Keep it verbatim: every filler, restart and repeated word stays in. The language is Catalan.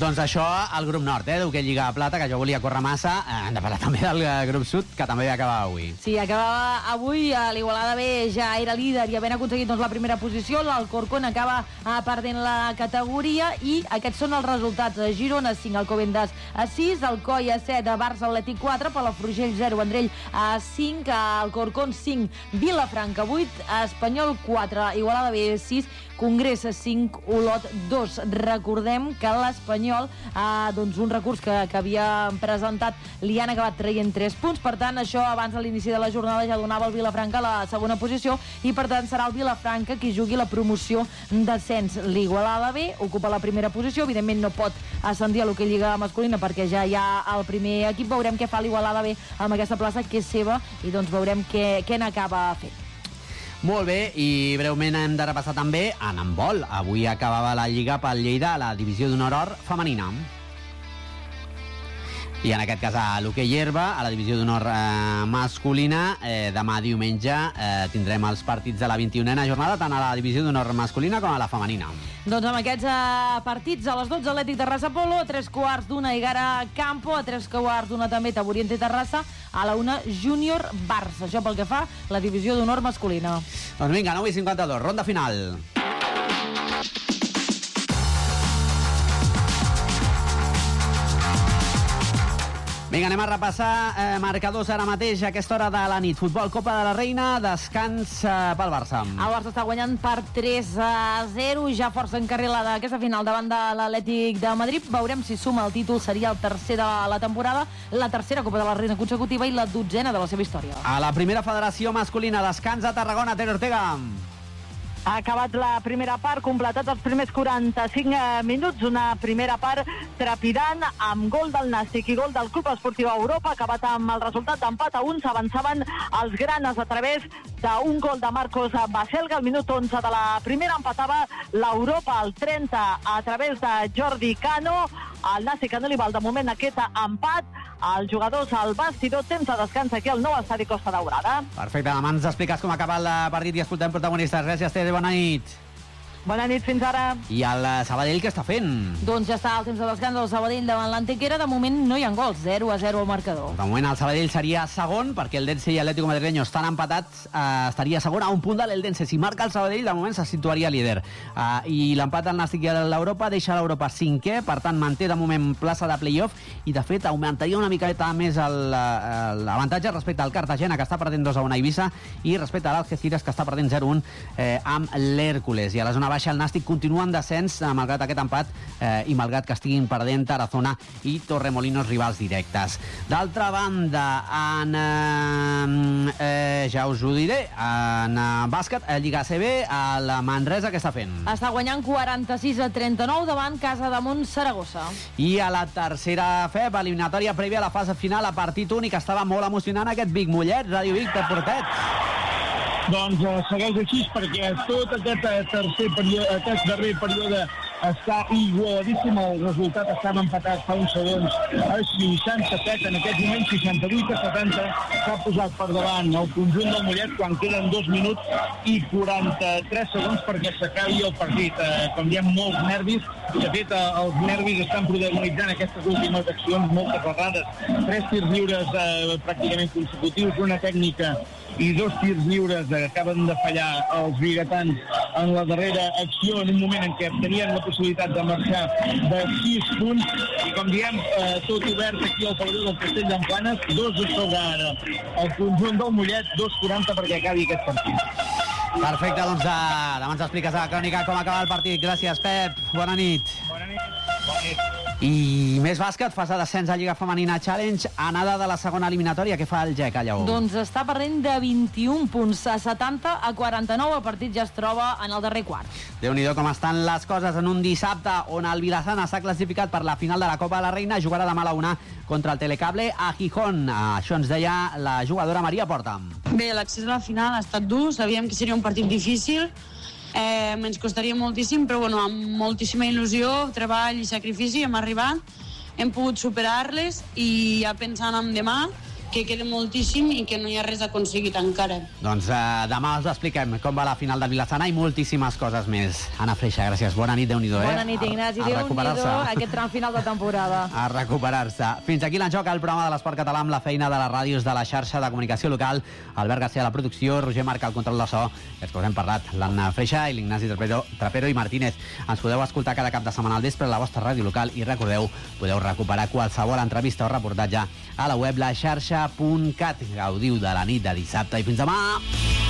Doncs això, el grup nord, eh, d'hoquei Lliga de Plata, que jo volia córrer massa. Eh, hem de parlar també del grup sud, que també va acabar avui. Sí, acabava avui, l'Igualada B ja era líder i havent aconseguit doncs, la primera posició, l'Alcorcón acaba eh, perdent la categoria i aquests són els resultats. Girona cinc, Alcobendas a sis, Alcoi a set, Barça Atlètic quatre, Palafrugell zero, Vendrell a cinc, Alcorcón cinc, Vilafranca vuit, Espanyol quatre, Igualada B sis, Congrés cinc, Olot dos. Recordem que l'Espanyol, eh, doncs un recurs que, que havia presentat, li han acabat traient tres punts, per tant això abans de l'inici de la jornada ja donava el Vilafranca la segona posició i per tant serà el Vilafranca qui jugui la promoció d'ascens. L'Igualada B ocupa la primera posició, evidentment no pot ascendir a l'hoquei Lliga masculina perquè ja hi ha el primer equip. Veurem què fa l'Igualada B amb aquesta plaça que és seva i doncs veurem què, què n'acaba fent. Molt bé, i breument hem de repassar també en handbol. Avui acabava la Lliga pel Lleida a la divisió d'honor or femenina. I en aquest cas a l'hoquei herba, a la divisió d'honor eh, masculina, eh, demà diumenge eh, tindrem els partits de la vint-i-unena jornada, tant a la divisió d'honor masculina com a la femenina. Doncs amb aquests eh, partits, a les dotze Atlètic Terrassa Polo, a tres quarts d'una Igara Campo, a tres quarts d'una també Taboriente Terrassa, a la una Júnior Barça. Això pel que fa la divisió d'honor masculina. Doncs vinga, nou i cinquanta-dos, ronda final. Vinga, anem a repassar eh, marcadors ara mateix a aquesta hora de la nit. Futbol, Copa de la Reina, descans eh, pel Barça. El Barça està guanyant per tres a zero, ja força encarrilada aquesta final davant de l'Atlètic de Madrid. Veurem si suma el títol, seria el tercer de la temporada, la tercera Copa de la Reina consecutiva i la dotzena de la seva història. A la primera federació masculina, descans a Tarragona, Tere Ortega. Ha acabat la primera part, completat els primers quaranta-cinc minuts, una primera part trepidant amb gol del Nàstic i gol del Club Esportiu Europa, acabat amb el resultat d'empat a un. S'avançaven els granes a través d'un gol de Marcos Baselga al minut onze de la primera, empatava l'Europa al trenta a través de Jordi Cano. El Nàstic que no li val de moment aquest empat. Els jugadors al vestidor, temps de descans aquí al nou estadi Costa Daurada. Perfecte, demà ens expliques com ha acabat el partit i escoltem protagonistes. Gràcies, Tere, bona nit. Bona nit, fins ara. I el Sabadell què està fent? Doncs ja està el temps de descans del Sabadell davant l'Antequera. De moment no hi ha gols, zero a zero al marcador. De moment el Sabadell seria segon perquè el Dense i l'Atlético Madrileño estan empatats. Eh, estaria segon a un punt de l'Eldense. Si marca el Sabadell, de moment se situaria líder. Eh, I l'empat al Nàstic i a l'Europa deixa l'Europa cinquè, per tant manté de moment plaça de playoff i de fet augmentaria una miqueta més l'avantatge respecte al Cartagena, que està perdent dos a un a Eivissa, i respecte a l'Algeciras, que està perdent zero a un eh, amb l'Hèrcules. I a la zona baixa el Nàstic continua en descens, eh, malgrat aquest empat eh, i malgrat que estiguin perdent Tarazona i Torremolinos, rivals directes. D'altra banda, en eh, eh, ja us ho diré, en eh, bàsquet, a Lliga A C B, a la Manresa, què està fent? Està guanyant quaranta-sis a trenta-nou davant Casademont Saragossa. I a la tercera F E P, eliminatòria prèvia a la fase final, a partit únic, estava molt emocionant aquest Vic Mollet, Ràdio Vic, Pep Portet. Doncs eh, segueix així perquè tot aquest eh, tercer període, aquest darrer període està igualadíssim. El resultat estava empatat fa uns segons a seixanta-set, en aquest moment seixanta-vuit a setanta s'ha posat per davant el conjunt del Mollet quan queden dos minuts i quaranta-tres segons perquè s'acabi el partit. Eh, com diem, molts nervis. De fet, eh, els nervis estan protagonitzant aquestes últimes accions moltes vegades. Tres tirs lliures eh, pràcticament consecutius, una tècnica i dos tirs lliures eh, acaben de fallar els biguetans en la darrera acció, en un moment en què tenien la possibilitat de marxar de sis punts, i com diem, eh, tot obert aquí al pavelló del Castell d'Emplanes, dos de sobre ara el conjunt del Mollet, dos quaranta perquè acabi aquest partit. Perfecte, doncs de, demà ens expliques a la crònica com acaba el partit. Gràcies, Pep, bona nit. Bona nit. Bona nit. I més bàsquet, fase descens a Lliga Femenina Challenge, anada de la segona eliminatòria. Què fa el G E C a Lleó? Doncs està perdent de vint-i-un punts, a setanta a quaranta-nou. El partit ja es troba en el darrer quart. Déu-n'hi-do com estan les coses en un dissabte on el Vilassana s'ha classificat per la final de la Copa de la Reina. Jugarà demà a la una contra el Telecable a Gijón. Això ens deia la jugadora Maria Porta. Bé, l'accés a la final ha estat dur, sabíem que seria un partit difícil, eh, ens costaria moltíssim, però bueno, amb moltíssima il·lusió, treball i sacrifici hem arribat, hem pogut superar-les i ja pensant en demà que queda moltíssim i que no hi ha res aconseguit encara. Doncs eh, demà us expliquem com va la final del Vilassana i moltíssimes coses més. Anna Freixa, gràcies. Bona nit, Déu-n'hi-do, eh? Bona nit, Ignasi. A, a Déu-n'hi-do aquest tram final de temporada. A recuperar-se. Fins aquí l'Enjoc, el programa de l'esport català amb la feina de les ràdios de la xarxa de comunicació local. Albert García a la producció, Roger Marca al control de so. Els que us hem parlat, l'Anna Freixa i l'Ignasi Trapero, Trapero i Martínez. Ens podeu escoltar cada cap de setmana al vespre a la vostra ràdio local i recordeu, podeu recuperar qualsevol entrevista o reportatge a la web la xarxa punt cat. Gaudiu de la nit de dissabte i fins demà!